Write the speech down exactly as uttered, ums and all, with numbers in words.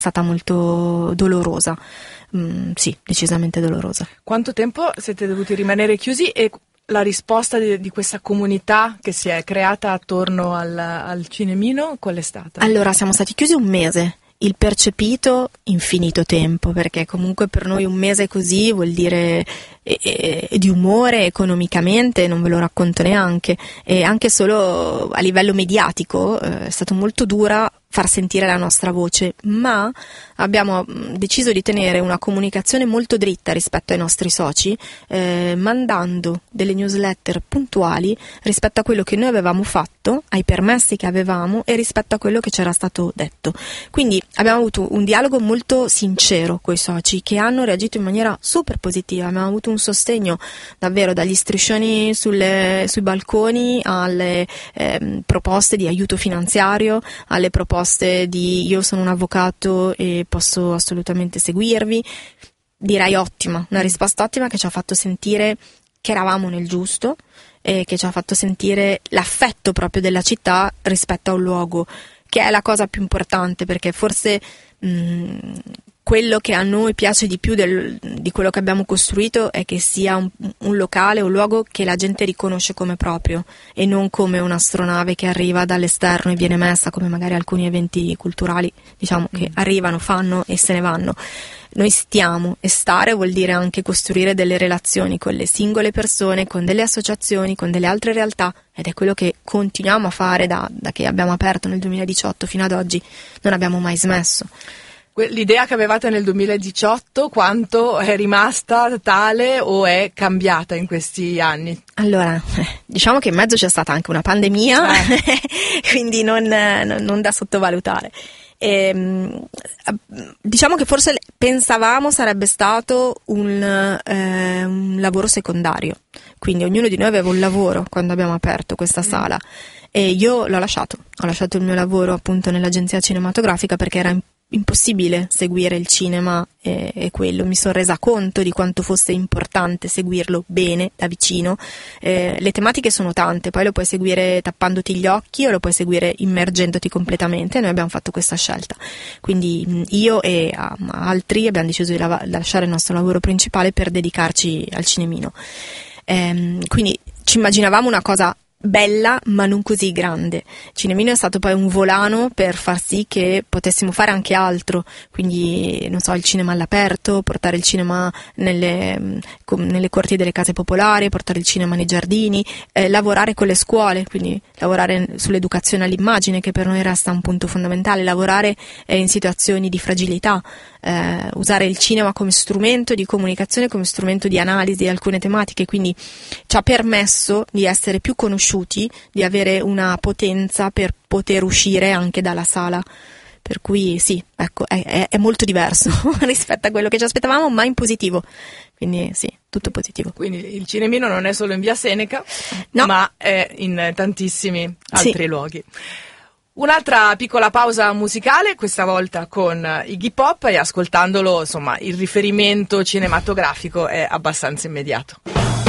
stata molto dolorosa, mm, sì, decisamente dolorosa. Quanto tempo siete dovuti rimanere chiusi e la risposta di, di questa comunità che si è creata attorno al, al cinemino qual è stata? Allora, siamo stati chiusi un mese. Il percepito infinito tempo, perché comunque per noi un mese così vuol dire e, e, di umore economicamente, non ve lo racconto neanche, e anche solo a livello mediatico eh, è stato molto dura far sentire la nostra voce, ma abbiamo deciso di tenere una comunicazione molto dritta rispetto ai nostri soci, eh, mandando delle newsletter puntuali rispetto a quello che noi avevamo fatto, ai permessi che avevamo e rispetto a quello che c'era stato detto. Quindi abbiamo avuto un dialogo molto sincero con i soci che hanno reagito in maniera super positiva, abbiamo avuto un sostegno davvero dagli striscioni sulle, sui balconi alle eh, proposte di aiuto finanziario, alle proposte di io sono un avvocato e posso assolutamente seguirvi. Direi ottima, una risposta ottima che ci ha fatto sentire che eravamo nel giusto e che ci ha fatto sentire l'affetto proprio della città rispetto a un luogo, che è la cosa più importante, perché forse mh, quello che a noi piace di più del, di quello che abbiamo costruito è che sia un, un locale, un luogo che la gente riconosce come proprio e non come un'astronave che arriva dall'esterno e viene messa come magari alcuni eventi culturali, diciamo, che mm. arrivano, fanno e se ne vanno. Noi stiamo, e stare vuol dire anche costruire delle relazioni con le singole persone, con delle associazioni, con delle altre realtà, ed è quello che continuiamo a fare da, da che abbiamo aperto nel duemiladiciotto fino ad oggi, non abbiamo mai smesso. L'idea che avevate nel duemiladiciotto, quanto è rimasta tale o è cambiata in questi anni? Allora, diciamo che in mezzo c'è stata anche una pandemia, eh. quindi non, non, non da sottovalutare. E, diciamo che forse pensavamo sarebbe stato un, eh, un lavoro secondario, quindi ognuno di noi aveva un lavoro quando abbiamo aperto questa sala e io l'ho lasciato, ho lasciato il mio lavoro appunto nell'agenzia cinematografica perché era impossibile seguire il cinema e, e quello, mi sono resa conto di quanto fosse importante seguirlo bene, da vicino. Eh, le tematiche sono tante, poi lo puoi seguire tappandoti gli occhi o lo puoi seguire immergendoti completamente, e noi abbiamo fatto questa scelta, quindi io e um, altri abbiamo deciso di lav- lasciare il nostro lavoro principale per dedicarci al cinemino. Eh, quindi ci immaginavamo una cosa bella ma non così grande. Cinemino è stato poi un volano per far sì che potessimo fare anche altro, quindi non so, il cinema all'aperto, portare il cinema nelle, nelle corti delle case popolari, portare il cinema nei giardini, eh, lavorare con le scuole, quindi lavorare sull'educazione all'immagine, che per noi resta un punto fondamentale, lavorare eh, in situazioni di fragilità, eh, usare il cinema come strumento di comunicazione, come strumento di analisi di alcune tematiche, quindi ci ha permesso di essere più conosciuti, di avere una potenza per poter uscire anche dalla sala, per cui sì, ecco, è, è, è molto diverso rispetto a quello che ci aspettavamo, ma in positivo, quindi sì, tutto positivo. Quindi il cinemino non è solo in via Seneca, no, ma è in tantissimi altri sì. luoghi. Un'altra piccola pausa musicale, questa volta con Iggy Pop, e ascoltandolo, insomma, il riferimento cinematografico è abbastanza immediato.